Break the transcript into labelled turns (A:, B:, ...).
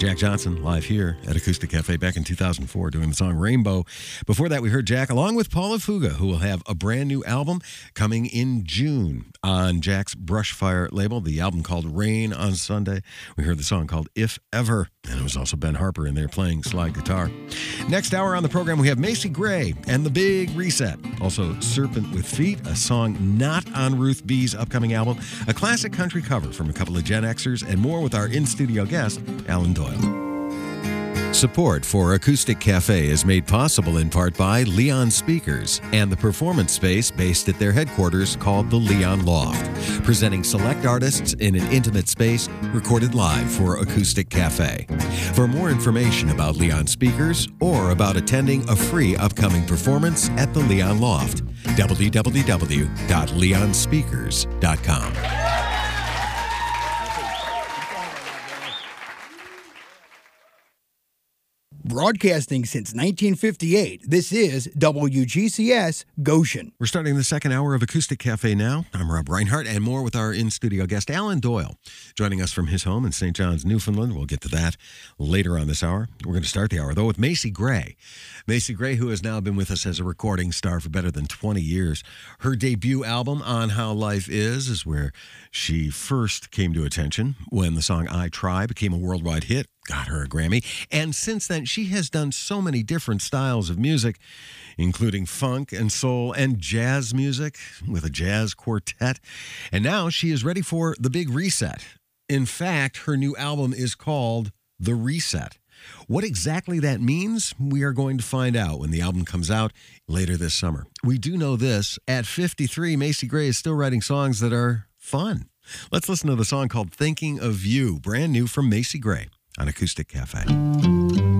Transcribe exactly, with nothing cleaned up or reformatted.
A: Jack Johnson live here at Acoustic Cafe back in two thousand four doing the song Rainbow. Before that, we heard Jack along with Paula Fuga, who will have a brand new album coming in June on Jack's Brushfire label, the album called Rain on Sunday. We heard the song called If Ever, and it was also Ben Harper in there playing slide guitar. Next hour on the program, we have Macy Gray and The Big Reset. Also, Serpent with Feet, a song not on Ruth B's upcoming album, a classic country cover from a couple of Gen Xers, and more with our in-studio guest, Alan Doyle. Support for Acoustic Cafe is made possible in part by Leon Speakers and the performance space based at their headquarters called the Leon Loft, presenting select artists in an intimate space recorded live for Acoustic Cafe. For more information about Leon Speakers or about attending a free upcoming performance at the Leon Loft, w w w dot leon speakers dot com.
B: Broadcasting since nineteen fifty-eight, this is W G C S Goshen.
A: We're starting the second hour of Acoustic Cafe now. I'm Rob Reinhardt, and more with our in-studio guest, Alan Doyle, joining us from his home in Saint John's, Newfoundland. We'll get to that later on this hour. We're going to start the hour, though, with Macy Gray. Macy Gray, who has now been with us as a recording star for better than twenty years. Her debut album, On How Life Is, is where she first came to attention when the song I Try became a worldwide hit, got her a Grammy. And since then, she has done so many different styles of music, including funk and soul and jazz music with a jazz quartet. And now she is ready for the big reset. In fact, her new album is called The Reset. What exactly that means, we are going to find out when the album comes out later this summer. We do know this. At fifty-three, Macy Gray is still writing songs that are fun. Let's listen to the song called Thinking of You, brand new from Macy Gray on Acoustic Cafe.